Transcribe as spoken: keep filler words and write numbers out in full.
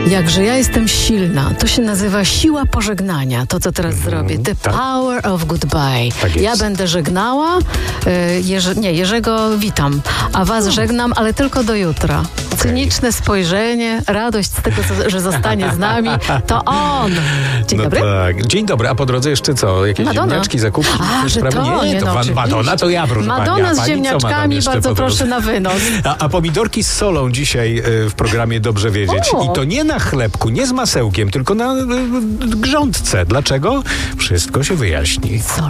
Jakże ja jestem silna. To się nazywa siła pożegnania. To, co teraz mm, zrobię. The tak. power of goodbye. Tak ja jest. będę żegnała. Y, Jerzy, nie, Jerzego witam. A was No. żegnam, ale tylko do jutra. Cyniczne spojrzenie, radość z tego, co, że zostanie z nami. To on. Dzień no dobry. Tak. Dzień dobry, a po drodze jeszcze co? Jakieś Madonna. ziemniaczki, zakupki? A, Te że sprawy? to, nie, nie, to no, pan oczywiście. Madonna to ja, proszę pani. Madonna A z pani co ziemniaczkami, jeszcze bardzo po proszę drodze? na wynos. A, a pomidorki z solą dzisiaj y, w programie Dobrze Wiedzieć. O. I to nie na chlebku, nie z masełkiem, tylko na y, y, grządce. Dlaczego? Wszystko się wyjaśni. Co?